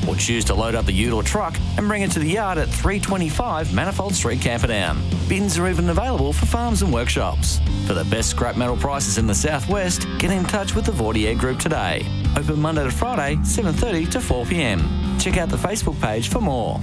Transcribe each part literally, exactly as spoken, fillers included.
or choose to load up the ute or truck and bring it to the yard at three twenty-five Manifold Street, Camperdown. Bins are even available for farms and workshops. For the best scrap metal prices in the southwest, get in touch with the Vortier Group today. Open Monday to Friday, seven thirty to four p m. Check out the Facebook page for more.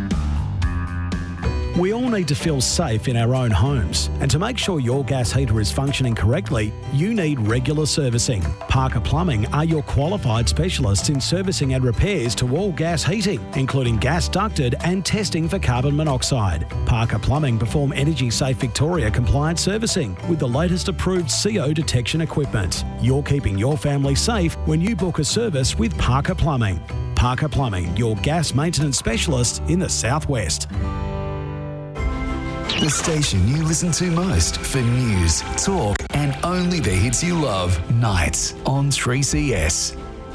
We all need to feel safe in our own homes, and to make sure your gas heater is functioning correctly, you need regular servicing. Parker Plumbing are your qualified specialists in servicing and repairs to all gas heating, including gas ducted and testing for carbon monoxide. Parker Plumbing perform Energy Safe Victoria compliant servicing with the latest approved C O detection equipment. You're keeping your family safe when you book a service with Parker Plumbing. Parker Plumbing, your gas maintenance specialist in the southwest. The station you listen to most for news, talk, and only the hits you love. Nights on three C S.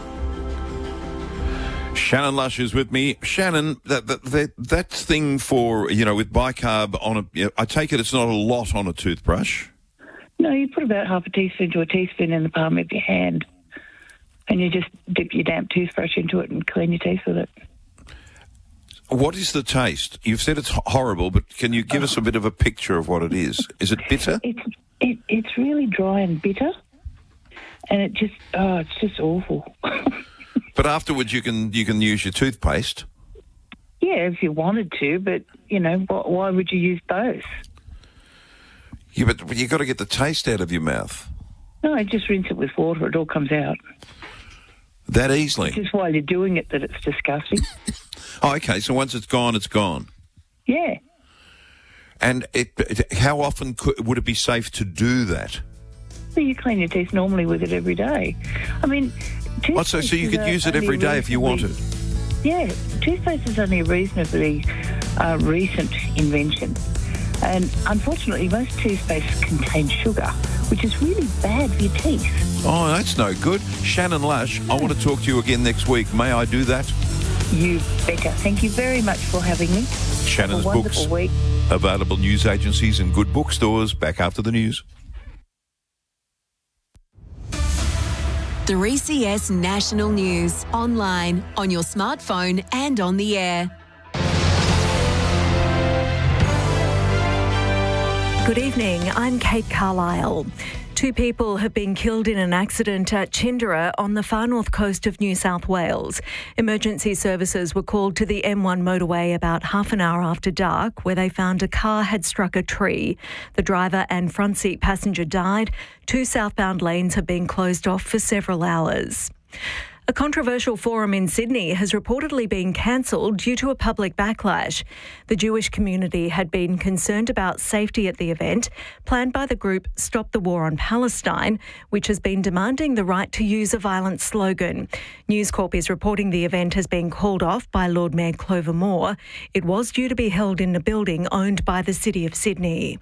Shannon Lush is with me. Shannon, that that that, that thing for, you know, with bicarb on a, you know, I take it it's not a lot on a toothbrush. No, you put about half a teaspoon to a teaspoon in the palm of your hand, and you just dip your damp toothbrush into it and clean your teeth with it. What is the taste? You've said it's horrible, but can you give oh. us a bit of a picture of what it is? Is it bitter? It's it, it's really dry and bitter, and it just oh, it's just awful. But afterwards, you can you can use your toothpaste. Yeah, if you wanted to, but you know, wh- why would you use both? Yeah, but, but you've got to get the taste out of your mouth. No, just rinse it with water; it all comes out. That easily? Just while you're doing it, that it's disgusting. Oh, okay. So once it's gone, it's gone. Yeah. And it, it, how often could, would it be safe to do that? Well, you clean your teeth normally with it every day. I mean, oh, so, so you could use it every day if you wanted? Yeah. Toothpaste is only a reasonably uh, recent invention. And unfortunately, most toothpaste contain sugar, which is really bad for your teeth. Oh, that's no good. Shannon Lush, I want to talk to you again next week. May I do that? You betcha. Thank you very much for having me. Shannon's Have a wonderful books, week. Available news agencies and good bookstores. Back after the news. three C S National News, online, on your smartphone and on the air. Good evening, I'm Kate Carlisle. Two people have been killed in an accident at Chindera on the far north coast of New South Wales. Emergency services were called to the M one motorway about half an hour after dark, where they found a car had struck a tree. The driver and front seat passenger died. Two southbound lanes have been closed off for several hours. A controversial forum in Sydney has reportedly been cancelled due to a public backlash. The Jewish community had been concerned about safety at the event, planned by the group Stop the War on Palestine, which has been demanding the right to use a violent slogan. News Corp is reporting the event has been called off by Lord Mayor Clover Moore. It was due to be held in a building owned by the City of Sydney.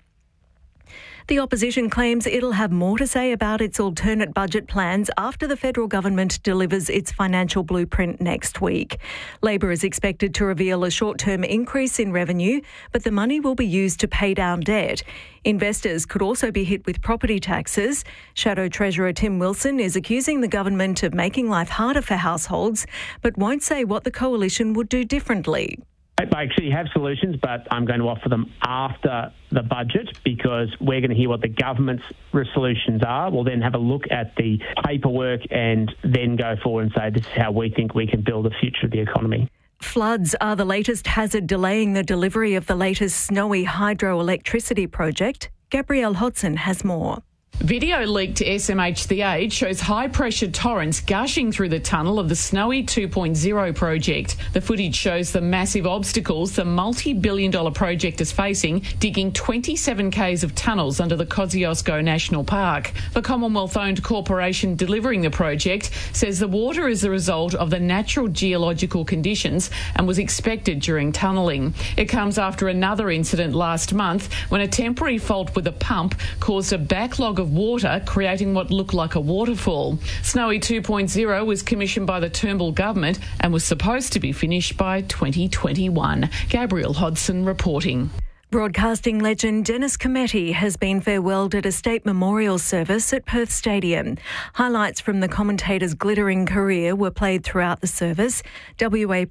The opposition claims it'll have more to say about its alternate budget plans after the federal government delivers its financial blueprint next week. Labor is expected to reveal a short-term increase in revenue, but the money will be used to pay down debt. Investors could also be hit with property taxes. Shadow Treasurer Tim Wilson is accusing the government of making life harder for households, but won't say what the coalition would do differently. I actually have solutions, but I'm going to offer them after the budget because we're going to hear what the government's solutions are. We'll then have a look at the paperwork and then go forward and say this is how we think we can build the future of the economy. Floods are the latest hazard delaying the delivery of the latest Snowy hydroelectricity project. Gabrielle Hodson has more. Video leaked to S M H The Age shows high-pressure torrents gushing through the tunnel of the Snowy two point oh project. The footage shows the massive obstacles the multi-billion dollar project is facing, digging twenty-seven kays of tunnels under the Kosciuszko National Park. The Commonwealth-owned corporation delivering the project says the water is the result of the natural geological conditions and was expected during tunnelling. It comes after another incident last month when a temporary fault with a pump caused a backlog of water, creating what looked like a waterfall. Snowy two point oh was commissioned by the Turnbull government and was supposed to be finished by twenty twenty-one. Gabrielle Hodson reporting. Broadcasting legend Dennis Cometti has been farewelled at a state memorial service at Perth Stadium. Highlights from the commentator's glittering career were played throughout the service. W A